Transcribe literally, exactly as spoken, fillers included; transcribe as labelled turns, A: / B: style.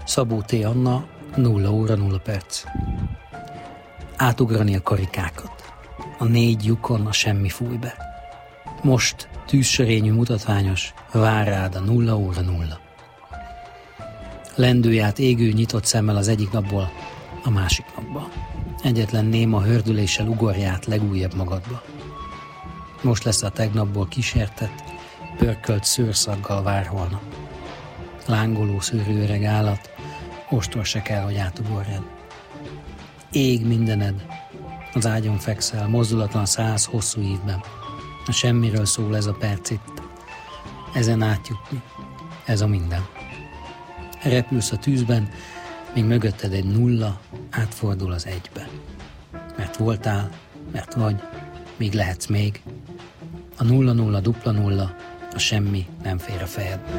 A: Szabó T. Anna, nulla óra nulla perc. Átugrani a karikákat. A négy lyukon a semmi fúj be. Most tűzsörényű mutatványos, vár rád a nulla óra nulla. Lendülj át égő nyitott szemmel az egyik napból a másik napba. Egyetlen néma hördüléssel ugorj át legújabb magadba. Most lesz a tegnapból kísértett, pörkölt szőrszaggal vár holnap. Lángoló szőrű öreg állat, ostor se kell, hogy átugorjad. Ég mindened, az ágyon fekszel, mozdulatlan száz hosszú ívben. A semmiről szól ez a perc itt. Ezen átjutni, ez a minden. Repülsz a tűzben, míg mögötted egy nulla átfordul az egybe. Mert voltál, mert vagy, míg lehetsz még. A nulla nulla dupla nulla, a semmi nem fér a fejedbe.